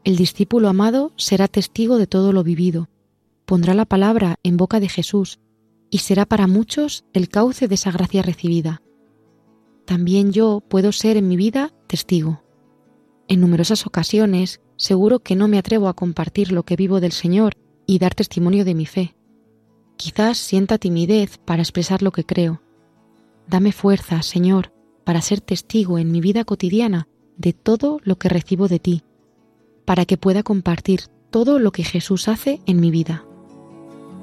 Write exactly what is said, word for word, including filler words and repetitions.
El discípulo amado será testigo de todo lo vivido, pondrá la palabra en boca de Jesús y será para muchos el cauce de esa gracia recibida. También yo puedo ser en mi vida testigo. En numerosas ocasiones seguro que no me atrevo a compartir lo que vivo del Señor y dar testimonio de mi fe. Quizás sienta timidez para expresar lo que creo. Dame fuerza, Señor, para ser testigo en mi vida cotidiana de todo lo que recibo de ti, para que pueda compartir todo lo que Jesús hace en mi vida.